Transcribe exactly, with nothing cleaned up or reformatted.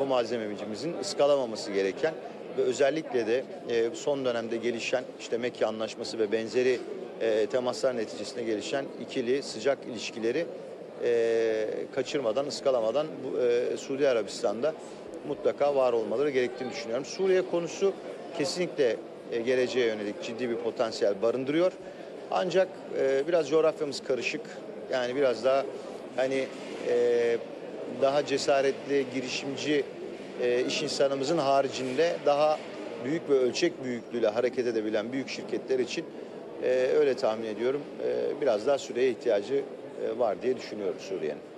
yapı malzemecimizin ıskalamaması gereken ve özellikle de e, son dönemde gelişen işte Mekke Anlaşması ve benzeri e, temaslar neticesinde gelişen ikili sıcak ilişkileri e, kaçırmadan, ıskalamadan bu, e, Suudi Arabistan'da mutlaka var olmaları gerektiğini düşünüyorum. Suriye konusu kesinlikle e, geleceğe yönelik ciddi bir potansiyel barındırıyor. Ancak e, biraz coğrafyamız karışık. Yani biraz daha hani e, daha cesaretli, girişimci e, iş insanımızın haricinde daha büyük ve ölçek büyüklüğüyle hareket edebilen büyük şirketler için e, öyle tahmin ediyorum. E, biraz daha süreye ihtiyacı e, var diye düşünüyorum Suriye'nin.